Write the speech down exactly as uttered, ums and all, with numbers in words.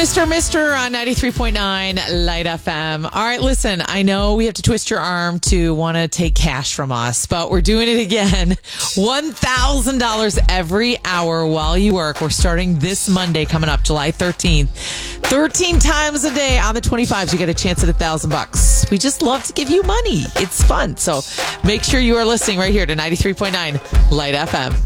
Mister Mister on ninety-three point nine Light F M. All right, listen, I know we have to twist your arm to want to take cash from us, but we're doing it again. one thousand dollars every hour while you work. We're starting this Monday coming up, July thirteenth. thirteen times a day on the twenty-fives, you get a chance at a thousand bucks. We just love to give you money. It's fun. So make sure you are listening right here to ninety-three point nine Light F M.